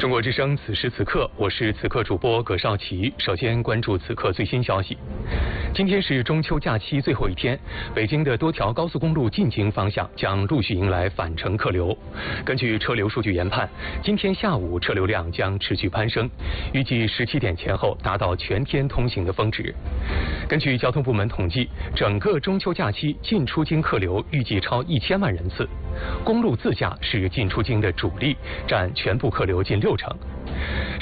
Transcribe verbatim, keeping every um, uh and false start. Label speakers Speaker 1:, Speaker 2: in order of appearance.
Speaker 1: 中国之声，此时此刻，我是此刻主播葛少奇。首先关注此刻最新消息。今天是中秋假期最后一天，北京的多条高速公路进京方向将陆续迎来返程客流。根据车流数据研判，今天下午车流量将持续攀升，预计十七点前后达到全天通行的峰值。根据交通部门统计，整个中秋假期进出京客流预计超一千万人次。公路自驾是进出京的主力，占全部客流近六成。